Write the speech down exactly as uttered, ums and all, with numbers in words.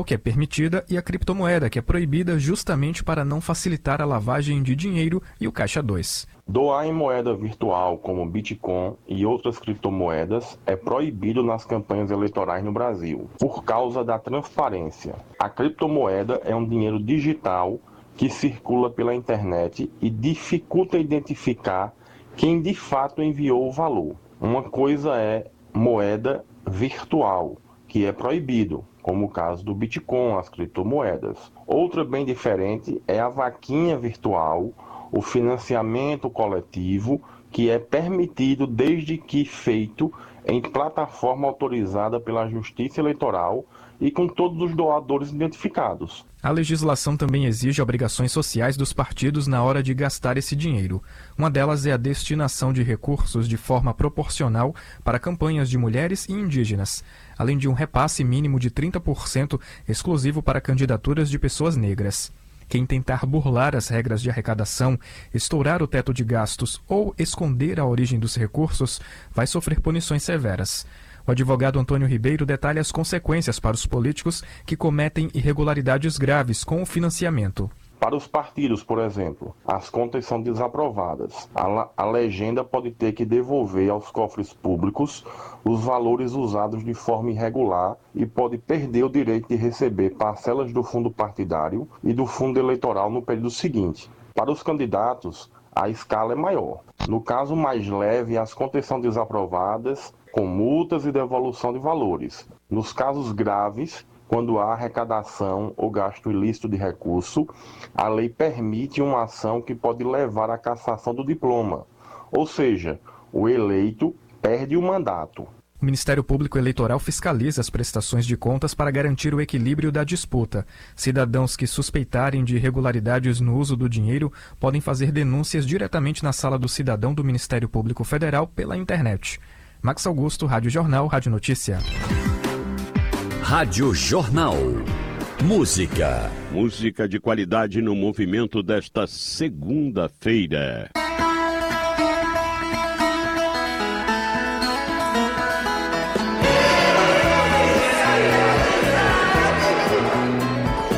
que é permitida, e a criptomoeda, que é proibida justamente para não facilitar a lavagem de dinheiro e o Caixa dois. Doar em moeda virtual como Bitcoin e outras criptomoedas é proibido nas campanhas eleitorais no Brasil, por causa da transparência. A criptomoeda é um dinheiro digital que circula pela internet e dificulta identificar quem de fato enviou o valor. Uma coisa é moeda virtual, que é proibido, como o caso do Bitcoin, as criptomoedas. Outra bem diferente é a vaquinha virtual, o financiamento coletivo, que é permitido desde que feito em plataforma autorizada pela Justiça Eleitoral e com todos os doadores identificados. A legislação também exige obrigações sociais dos partidos na hora de gastar esse dinheiro. Uma delas é a destinação de recursos de forma proporcional para campanhas de mulheres e indígenas, além de um repasse mínimo de trinta por cento exclusivo para candidaturas de pessoas negras. Quem tentar burlar as regras de arrecadação, estourar o teto de gastos ou esconder a origem dos recursos, vai sofrer punições severas. O advogado Antônio Ribeiro detalha as consequências para os políticos que cometem irregularidades graves com o financiamento. Para os partidos, por exemplo, as contas são desaprovadas. A, a legenda pode ter que devolver aos cofres públicos os valores usados de forma irregular e pode perder o direito de receber parcelas do fundo partidário e do fundo eleitoral no período seguinte. Para os candidatos, a escala é maior. No caso mais leve, as contas são desaprovadas com multas e devolução de valores. Nos casos graves, quando há arrecadação ou gasto ilícito de recurso, a lei permite uma ação que pode levar à cassação do diploma, ou seja, o eleito perde o mandato. O Ministério Público Eleitoral fiscaliza as prestações de contas para garantir o equilíbrio da disputa. Cidadãos que suspeitarem de irregularidades no uso do dinheiro podem fazer denúncias diretamente na Sala do Cidadão do Ministério Público Federal pela internet. Max Augusto, Rádio Jornal, Rádio Notícia. Rádio Jornal. Música. Música de qualidade no movimento desta segunda-feira.